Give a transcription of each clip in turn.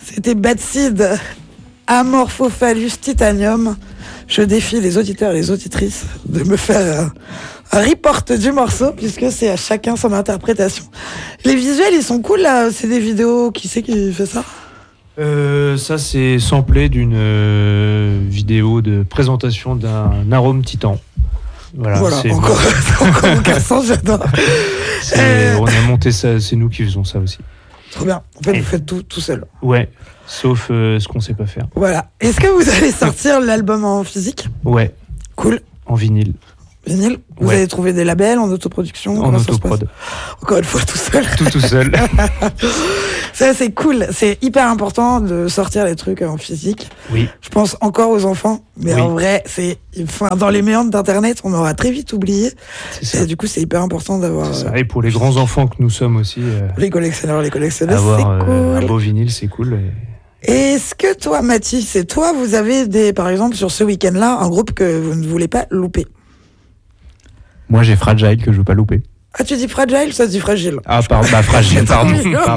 C'était Bad Seed, Amorphophallus Titanium. Je défie les auditeurs et les auditrices de me faire un report du morceau, puisque c'est à chacun son interprétation. Les visuels, ils sont cool, là. C'est des vidéos. Qui c'est qui fait ça ? Ça, c'est samplé d'une vidéo de présentation d'un arôme titan. Voilà, c'est encore aucun sens, j'adore. On a monté ça, c'est nous qui faisons ça aussi. Trop bien. En fait, vous faites tout seul. Ouais, sauf ce qu'on sait pas faire. Voilà. Est-ce que vous allez sortir l'album en physique ? Ouais. Cool. En vinyle. Vinyle ? Vous avez trouvé des labels en autoproduction ? En autoprod. Encore une fois, tout seul. Tout seul. Ça, c'est cool. C'est hyper important de sortir les trucs en physique. Oui. Je pense encore aux enfants, mais en vrai, dans les méandres d'Internet, on aura très vite oublié. C'est ça. Et du coup, c'est hyper important d'avoir... C'est ça. Et pour les grands enfants que nous sommes aussi... les collectionneurs, c'est avoir, cool. Un beau vinyle, c'est cool. Est-ce que toi, Mathis, et toi, vous avez, par exemple, sur ce week-end-là, un groupe que vous ne voulez pas louper ? Moi, j'ai Fragile que je veux pas louper. Ah, tu dis Fragile, ça se dit Fragile. Ah, pardon, Fragile, pardon.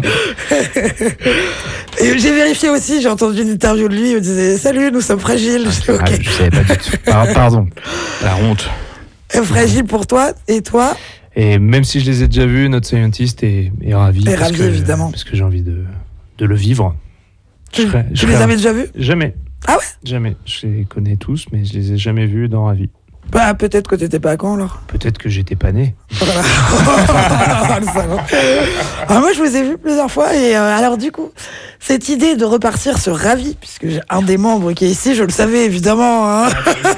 Et j'ai vérifié aussi, j'ai entendu une interview de lui, il me disait « Salut, nous sommes fragiles ». Okay. Je savais pas du tout. Pardon, la honte. Fragile pour toi, et toi ? Et même si je les ai déjà vus, notre scientist est ravi. Évidemment. Parce que j'ai envie de le vivre. Tu les avais déjà vus ? Jamais. Ah ouais ? Jamais. Je les connais tous, mais je les ai jamais vus dans Ravi. Bah, peut-être que t'étais pas à Caen, alors. Peut-être que j'étais pas né. Voilà. Moi, je vous ai vu plusieurs fois. Et alors, du coup, cette idée de repartir sur Ravi, puisque j'ai un des membres qui est ici, je le savais, évidemment. Hein.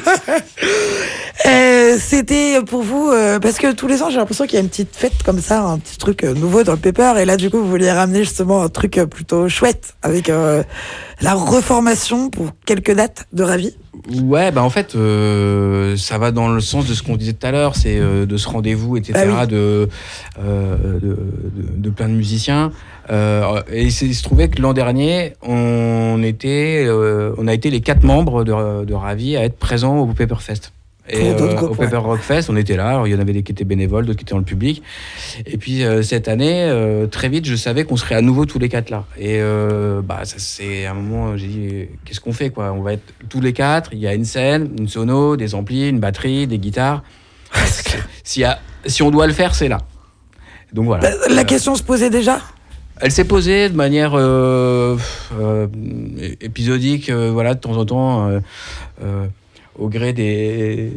C'était pour vous, parce que tous les ans, j'ai l'impression qu'il y a une petite fête comme ça, un petit truc nouveau dans le Pepper. Et là, du coup, vous vouliez ramener justement un truc plutôt chouette avec la reformation pour quelques dates de Ravi. Ouais, bah en fait, ça va dans le sens de ce qu'on disait tout à l'heure, c'est de ce rendez-vous, etc., de plein de musiciens. Et il se trouvait que l'an dernier, on a été les 4 membres de Ravi à être présents au Pepperfest. Et au Pepper Rock Fest, on était là. Alors, il y en avait des qui étaient bénévoles, d'autres qui étaient dans le public. Et puis, cette année, très vite, je savais qu'on serait à nouveau tous les 4 là. Et ça, c'est à un moment, j'ai dit, qu'est-ce qu'on fait, quoi ? On va être tous les 4. Il y a une scène, une sono, des amplis, une batterie, des guitares. Si on doit le faire, c'est là. Donc voilà. La question se posait déjà ? Elle s'est posée de manière épisodique, voilà, de temps en temps. Au gré des...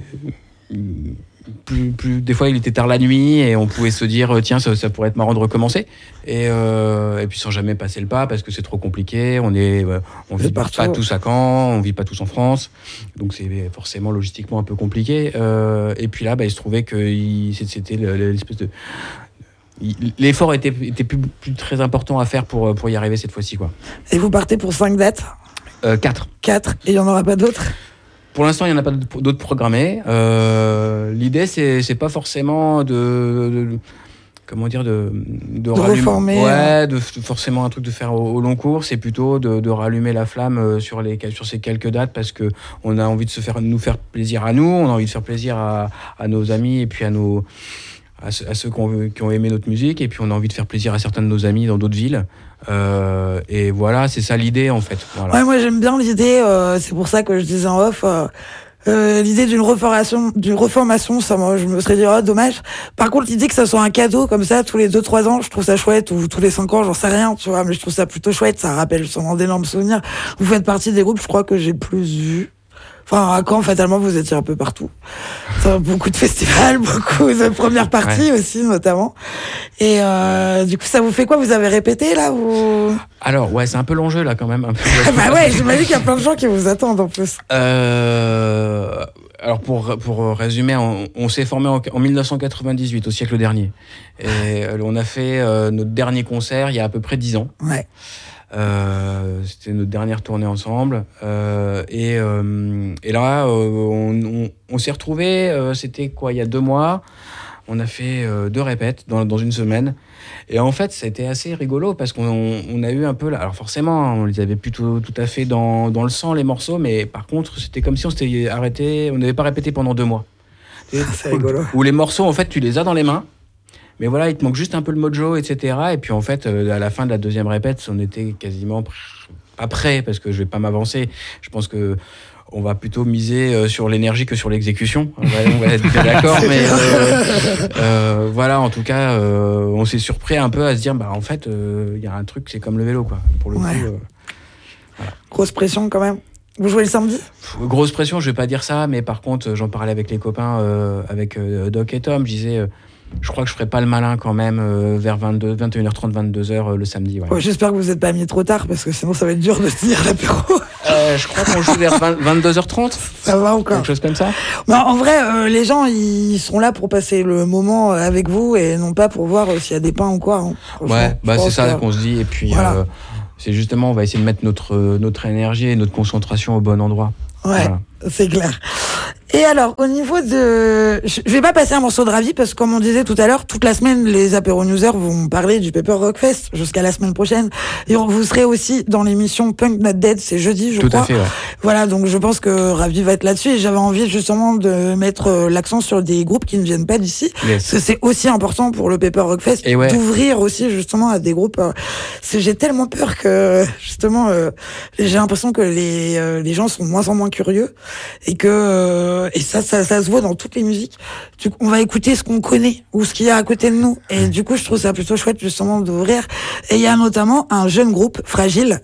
des fois, il était tard la nuit et on pouvait se dire tiens, ça pourrait être marrant de recommencer. Et puis sans jamais passer le pas parce que c'est trop compliqué. On vit pas tous à Caen, on vit pas tous en France. Donc c'est forcément logistiquement un peu compliqué. Et puis là, il se trouvait que c'était l'espèce de... L'effort était plus très important à faire pour y arriver cette fois-ci, quoi. Et vous partez pour 5 dates ? 4. 4, et il n'y en aura pas d'autres ? Pour l'instant, il n'y en a pas d'autres programmés. L'idée, c'est pas forcément de reformer. Ouais, forcément un truc de faire au long cours. C'est plutôt de rallumer la flamme sur ces quelques dates parce que on a envie de nous faire plaisir à nous. On a envie de faire plaisir à nos amis et puis à ceux qui ont aimé notre musique. Et puis on a envie de faire plaisir à certains de nos amis dans d'autres villes. Et voilà, c'est ça l'idée en fait. Voilà. Ouais, moi j'aime bien l'idée, c'est pour ça que je disais en off, l'idée d'une reformation, ça, moi, je me serais dit, dommage. Par contre, l'idée que ça soit un cadeau comme ça, tous les 2-3 ans, je trouve ça chouette, ou tous les 5 ans, j'en sais rien, tu vois, mais je trouve ça plutôt chouette, ça rappelle sûrement d'énormes souvenirs. Vous faites partie des groupes, je crois que j'ai plus vu. Enfin, à Caen, fatalement, vous étiez un peu partout. Beaucoup de festivals, beaucoup de premières parties aussi, notamment. Et du coup, ça vous fait quoi ? Vous avez répété, là ou... Alors, ouais, c'est un peu l'enjeu, là, quand même. Un peu. Bah ouais, j'imagine qu'il y a plein de gens qui vous attendent, en plus. Alors, pour résumer, on s'est formé en 1998, au siècle dernier. Et on a fait notre dernier concert il y a à peu près 10 ans. Ouais. C'était notre dernière tournée ensemble et là on s'est retrouvés, c'était quoi, il y a 2 mois, on a fait 2 répètes dans une semaine et en fait c'était assez rigolo parce qu'on a eu un peu là, alors forcément on les avait plutôt tout à fait dans le sang les morceaux, mais par contre c'était comme si on s'était arrêté, on n'avait pas répété pendant 2 mois. C'est rigolo. Où les morceaux en fait tu les as dans les mains. Mais voilà, il te manque juste un peu le mojo, etc. Et puis en fait, à la fin de la 2e répète, on était quasiment après, parce que je vais pas m'avancer. Je pense que on va plutôt miser sur l'énergie que sur l'exécution. On va être bien d'accord, mais voilà, en tout cas, on s'est surpris un peu à se dire, en fait, il y a un truc, c'est comme le vélo, quoi. Pour le coup, voilà. Grosse pression quand même. Vous jouez le samedi ? Grosse pression, je vais pas dire ça, mais par contre, j'en parlais avec les copains, avec Doc et Tom, je disais... je crois que je ferai pas le malin quand même vers 21h30, 22h le samedi. Ouais. J'espère que vous n'êtes pas mis trop tard parce que sinon ça va être dur de tenir l'apéro. Je crois qu'on joue vers 22h30. Ça va encore. Quelque chose comme ça. En vrai, les gens ils seront là pour passer le moment avec vous et non pas pour voir s'il y a des pains ou quoi. Hein. Ouais, c'est ça qu'on se dit. Et puis voilà. C'est justement, on va essayer de mettre notre énergie et notre concentration au bon endroit. Ouais, voilà. C'est clair. Et alors, au niveau de... Je vais pas passer un morceau de Ravi parce que, comme on disait tout à l'heure, toute la semaine, les apéro-newsers vont parler du Paper Rock Fest jusqu'à la semaine prochaine. Et vous serez aussi dans l'émission Punk Not Dead, c'est jeudi, je crois. Tout à fait, ouais. Voilà, donc je pense que Ravi va être là-dessus. Et j'avais envie justement de mettre l'accent sur des groupes qui ne viennent pas d'ici. Yes. Parce que c'est aussi important pour le Paper Rock Fest d'ouvrir aussi justement à des groupes. J'ai tellement peur que, justement, j'ai l'impression que les gens sont de moins en moins curieux. Et que... et ça se voit dans toutes les musiques. On va écouter ce qu'on connaît ou ce qu'il y a à côté de nous. Et du coup, je trouve ça plutôt chouette justement d'ouvrir. Et il y a notamment un jeune groupe, Fragile.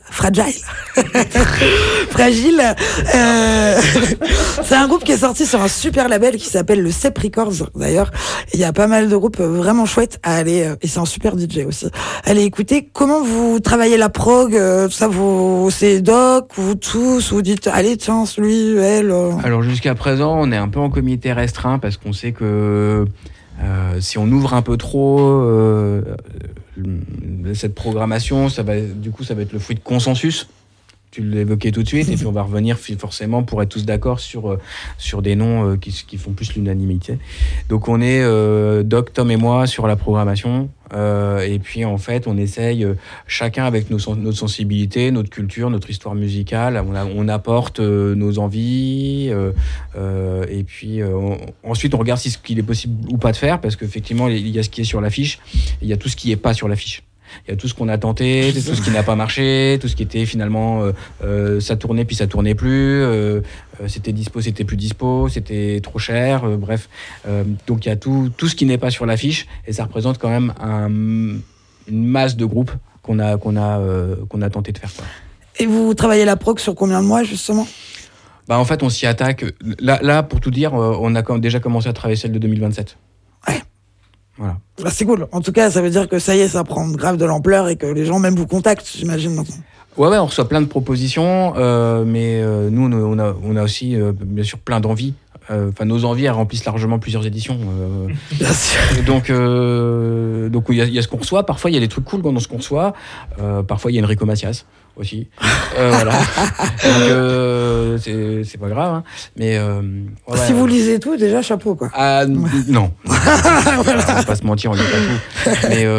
C'est un groupe qui est sorti sur un super label qui s'appelle le Cep Records d'ailleurs. Il y a pas mal de groupes vraiment chouettes à aller, et c'est un super DJ aussi. Allez écouter. Comment vous travaillez la prog, tout ça, c'est Doc, vous tous, vous dites, allez tiens, celui, elle. Alors jusqu'à présent, on est un peu en comité restreint parce qu'on sait que si on ouvre un peu trop cette programmation, ça va être le fruit de consensus. Tu l'évoquais tout de suite, et puis on va revenir forcément pour être tous d'accord sur des noms qui font plus l'unanimité. Donc on est Doc, Tom et moi sur la programmation, et puis en fait on essaye chacun avec notre sensibilité, notre culture, notre histoire musicale, on apporte nos envies, et puis ensuite on regarde ce qu'il est possible ou pas de faire, parce qu'effectivement il y a ce qui est sur l'affiche, il y a tout ce qui est pas sur l'affiche. Il y a tout ce qu'on a tenté, tout ce qui n'a pas marché, tout ce qui était finalement ça tournait puis ça tournait plus, c'était dispo, c'était plus dispo, c'était trop cher, bref. Donc il y a tout ce qui n'est pas sur l'affiche, et ça représente quand même une masse de groupes qu'on a tenté de faire, quoi. Et vous travaillez la prog sur combien de mois justement ? En fait on s'y attaque. Là pour tout dire, on a déjà commencé à travailler celle de 2027. Ouais. Voilà. C'est cool. En tout cas, ça veut dire que ça y est, ça prend grave de l'ampleur et que les gens même vous contactent, j'imagine maintenant. Ouais, on reçoit plein de propositions, mais nous, on a aussi, bien sûr, plein d'envies. Nos envies, elles remplissent largement plusieurs éditions. Bien sûr. Donc, il y a ce qu'on reçoit. Parfois, il y a des trucs cool dans ce qu'on reçoit. Parfois, il y a Enrico Macias aussi. Voilà. Donc, c'est pas grave. Hein. Mais si vous lisez tout, déjà chapeau, quoi. Non. Voilà. On va pas se mentir, on lit pas tout. Mais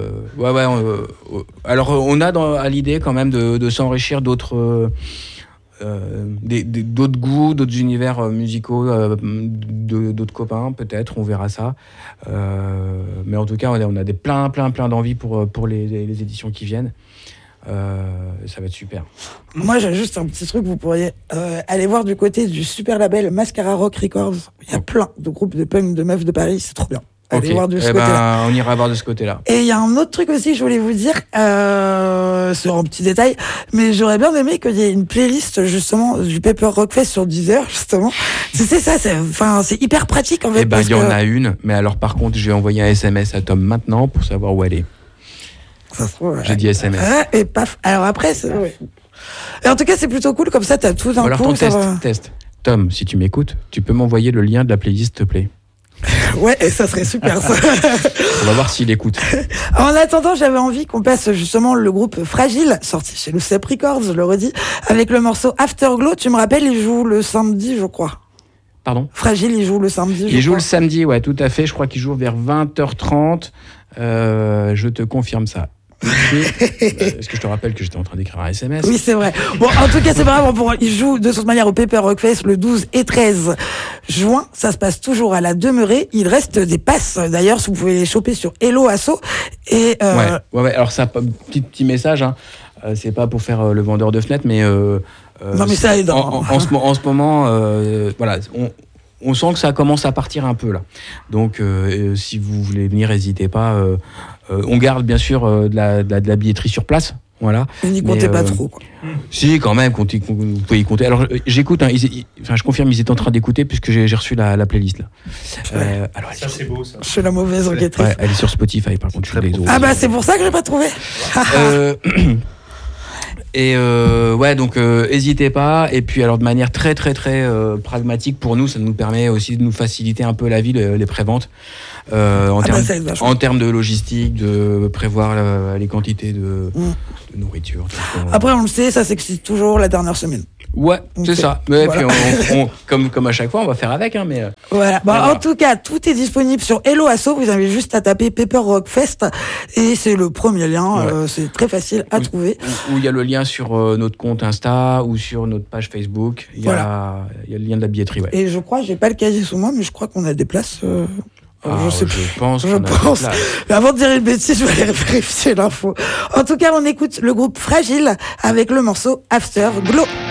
alors, on a à l'idée quand même de s'enrichir d'autres. D'autres goûts, d'autres univers musicaux, d'autres copains, peut-être, on verra ça. Mais en tout cas, on a plein d'envies pour les éditions qui viennent. Ça va être super. Moi, j'ai juste un petit truc, vous pourriez aller voir du côté du super label Mascara Rock Records. Il y a plein de groupes de punk de meufs de Paris, c'est trop bien. Allez voir de ce côté-là. On ira voir de ce côté-là. Et il y a un autre truc aussi que je voulais vous dire, sur un petit détail, mais j'aurais bien aimé qu'il y ait une playlist justement du Paper Rock Fest sur Deezer, justement. Tu sais, ça, c'est hyper pratique en fait. Il y en a une, mais alors par contre, je vais envoyer un SMS à Tom maintenant pour savoir où elle est. Ça se trouve. J'ai dit SMS. Et paf. Alors après, et en tout cas, c'est plutôt cool, comme ça, t'as tout d'un coup. Alors test. Tom, si tu m'écoutes, tu peux m'envoyer le lien de la playlist, s'il te plaît. Ouais, et ça serait super ça. On va voir s'il écoute. En attendant, j'avais envie qu'on passe justement le groupe Fragile, sorti chez le Cep Records, je le redis, avec le morceau Afterglow. Tu me rappelles, il joue le samedi, je crois. Pardon ? Fragile, il joue le samedi. Il joue le samedi, ouais, tout à fait. Je crois qu'il joue vers 20h30. Je te confirme ça. Est-ce que je te rappelle que j'étais en train d'écrire un SMS? Oui, c'est vrai. Bon, en tout cas, c'est pas grave. Ils jouent de toute manière au Paper Rock Fest le 12 et 13 juin. Ça se passe toujours à la Demeurée. Il reste des passes. D'ailleurs, si vous pouvez les choper sur Hello Asso. Et ouais. Alors, ça, petit message. Hein. C'est pas pour faire le vendeur de fenêtres, mais. Non, mais ça aide. En ce moment, voilà. On sent que ça commence à partir un peu là. Donc, si vous voulez venir, n'hésitez pas. On garde bien sûr de la billetterie sur place. Voilà. Mais n'y comptez pas trop. Quoi. Si, quand même, vous pouvez y compter. Alors, j'écoute. Hein, je confirme, ils étaient en train d'écouter puisque j'ai reçu la playlist là. Alors, ça c'est beau ça. Je suis la mauvaise enquêtrice. Ouais, elle est sur Spotify par contre. Ah bah c'est pour ça que j'ai pas trouvé. Et ouais, donc n'hésitez pas. Et puis alors de manière très pragmatique pour nous, ça nous permet aussi de nous faciliter un peu la vie, les préventes. En termes de logistique, de prévoir les quantités de nourriture. Après, on le sait, ça s'excite toujours la dernière semaine. Ouais, c'est ça. Mais voilà. Puis comme à chaque fois, on va faire avec. Hein, mais voilà. En tout cas, tout est disponible sur Hello Asso. Vous avez juste à taper Paper Rock Fest et c'est le premier lien. Ouais. C'est très facile à trouver. Où il y a le lien sur notre compte Insta ou sur notre page Facebook. Il y a le lien de la billetterie. Ouais. Et je crois, j'ai pas le casier sous moi, mais je crois qu'on a des places. Je pense. Avant de dire une bêtise, je vais aller vérifier l'info. En tout cas, on écoute le groupe Fragile avec le morceau After Glow.